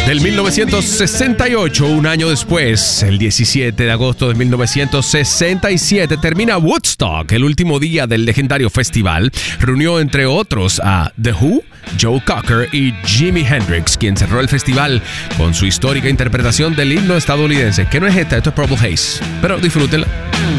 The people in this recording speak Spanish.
del 1968, un año después, el 17 de agosto de 1967, termina Woodstock, el último día del legendario festival. Reunió entre otros a The Who, Joe Cocker y Jimi Hendrix, quien cerró el festival con su histórica interpretación del himno estadounidense, que no es esta, esto es Purple Haze, pero disfrútenla.